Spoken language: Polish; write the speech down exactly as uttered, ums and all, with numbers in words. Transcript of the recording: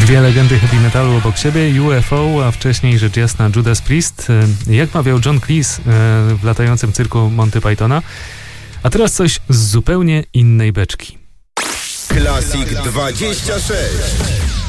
Dwie legendy heavy metalu obok siebie, U F O, a wcześniej rzecz jasna Judas Priest. Jak mawiał John Cleese w latającym cyrku Monty Pythona. A teraz coś z zupełnie innej beczki. Classic dwadzieścia sześć.